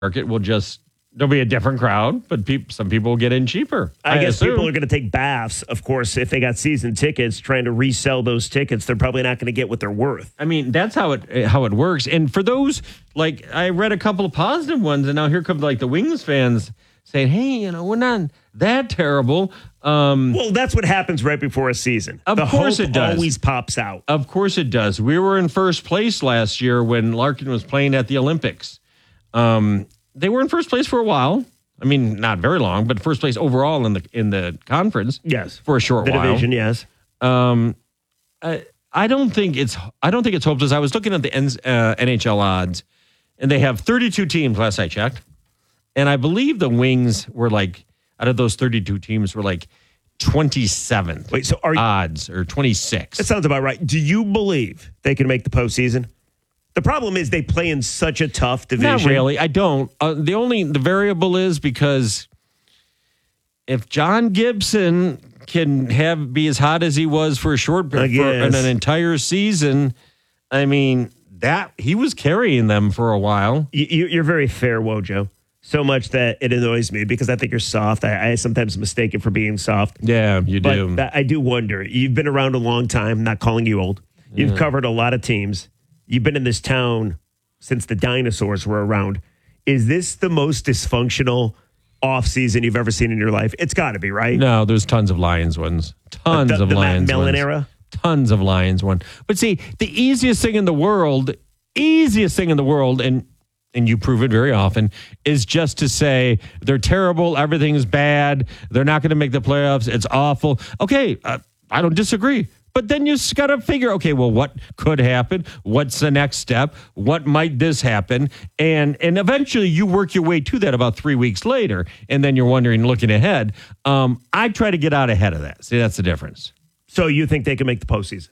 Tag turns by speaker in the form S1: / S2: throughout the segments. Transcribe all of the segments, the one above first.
S1: market will just, there'll be a different crowd, but some people will get in cheaper.
S2: I guess people are going to take baths. Of course, if they got season tickets, trying to resell those tickets, they're probably not going to get what they're worth.
S1: I mean, that's how it works. And for those, like, I read a couple of positive ones, and now here come like the Wings fans saying, hey, we're not that terrible.
S2: Well, that's what happens right before a season.
S1: Of course it does.
S2: Always pops out.
S1: Of course it does. We were in first place last year when Larkin was playing at the Olympics. They were in first place for a while. I mean, not very long, but first place overall in the conference.
S2: Yes,
S1: for a short while.
S2: The division, yes.
S1: I don't think it's hopeless. I was looking at the NHL odds, and they have 32 teams last I checked, and I believe the Wings were like, out of those 32 teams, were like 27th.
S2: Wait, so
S1: odds or 26?
S2: That sounds about right. Do you believe they can make the postseason? The problem is they play in such a tough division.
S1: Not really. I don't. The variable is because if John Gibson can be as hot as he was for an entire season, I mean, that he was carrying them for a while.
S2: You're very fair, Wojo. So much that it annoys me because I think you're soft. I sometimes mistake it for being soft.
S1: Yeah, you do.
S2: But I do wonder. You've been around a long time. Not calling you old. You've covered a lot of teams. You've been in this town since the dinosaurs were around. Is this the most dysfunctional offseason you've ever seen in your life? It's got to be, right?
S1: No, there's tons of Lions ones. Tons of Lions
S2: Matt Mellon
S1: ones.
S2: era?
S1: Tons of Lions one. But see, the easiest thing in the world, and you prove it very often, is just to say they're terrible, everything's bad, they're not going to make the playoffs, it's awful. Okay, I don't disagree. But then you just got to figure, okay, well, what could happen? What's the next step? What might this happen? And eventually you work your way to that about 3 weeks later, and then you're wondering, looking ahead. I try to get out ahead of that. See, that's the difference.
S2: So you think they can make the postseason?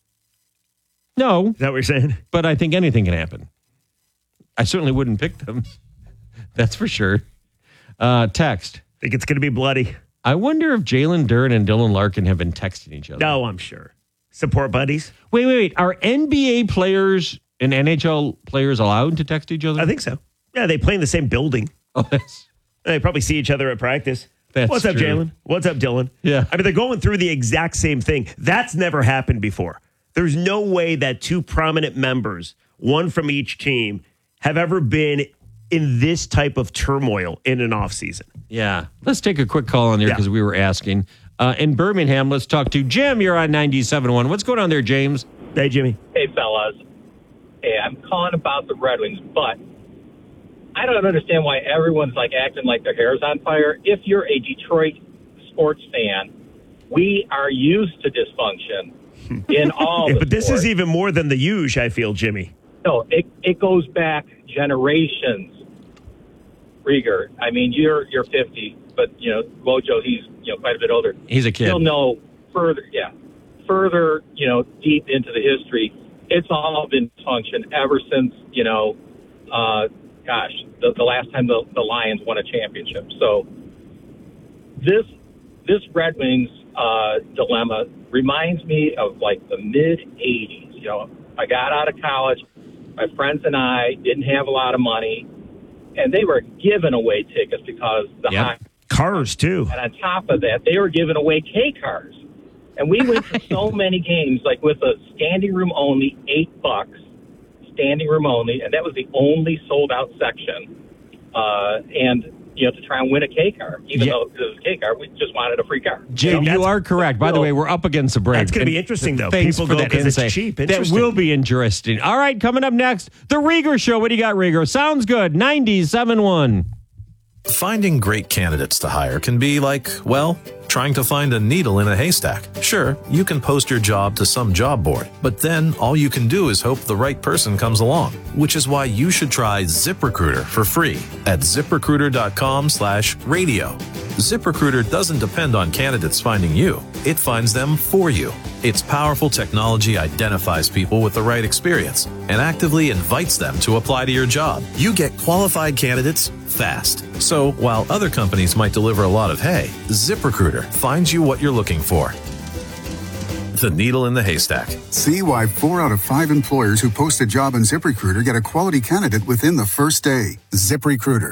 S1: No.
S2: Is that what you're saying?
S1: But I think anything can happen. I certainly wouldn't pick them. That's for sure. Text.
S2: Think it's going to be bloody.
S1: I wonder if Jalen Duren and Dylan Larkin have been texting each other.
S2: No, I'm sure. Support buddies?
S1: Wait. Are NBA players and NHL players allowed to text each other?
S2: I think so. Yeah, they play in the same building.
S1: Oh,
S2: they probably see each other at practice. What's up,
S1: true.
S2: Jalen? What's up, Dylan?
S1: Yeah.
S2: I mean, they're going through the exact same thing. That's never happened before. There's no way that two prominent members, one from each team, have ever been in this type of turmoil in an offseason.
S1: Yeah. Let's take a quick call on there because we were asking. In Birmingham, let's talk to Jim. You're on 97.1. What's going on there, James?
S2: Hey, Jimmy.
S3: Hey, fellas. Hey, I'm calling about the Red Wings, but I don't understand why everyone's like acting like their hair's on fire. If you're a Detroit sports fan, we are used to dysfunction in all the
S2: But this
S3: sports.
S2: is even more than the huge, I feel, Jimmy.
S3: No, it goes back generations. Rieger, I mean, you're 50, but, Wojo, he's, quite a bit older.
S1: He's a kid.
S3: He'll know further, deep into the history. It's all been dysfunction ever since, the last time the Lions won a championship. So this Red Wings dilemma reminds me of, like, the mid-'80s. I got out of college. My friends and I didn't have a lot of money, and they were giving away tickets because the hockey.
S2: Cars, too.
S3: And on top of that, they were giving away K-cars. And we went to so many games, like with a standing room only, $8, standing room only, and that was the only sold-out section. To try and win a K-car. Even though it was a K-car, we just wanted a free car.
S1: Jim, you are correct. By the way, we're up against the break.
S2: That's going to be interesting, though.
S1: Thanks
S2: People
S1: for
S2: go
S1: that
S2: because
S1: insight.
S2: it's cheap.
S1: That will be interesting. All right, coming up next, The Rieger Show. What do you got, Rieger? Sounds good. 97.1.
S4: Finding great candidates to hire can be like, well, trying to find a needle in a haystack. Sure, you can post your job to some job board, but then all you can do is hope the right person comes along, which is why you should try ZipRecruiter for free at ZipRecruiter.com/radio. ZipRecruiter doesn't depend on candidates finding you. It finds them for you. Its powerful technology identifies people with the right experience and actively invites them to apply to your job. You get qualified candidates fast. So while other companies might deliver a lot of hay, ZipRecruiter finds you what you're looking for. The needle in the haystack.
S5: See why 4 out of 5 employers who post a job on ZipRecruiter get a quality candidate within the first day. ZipRecruiter,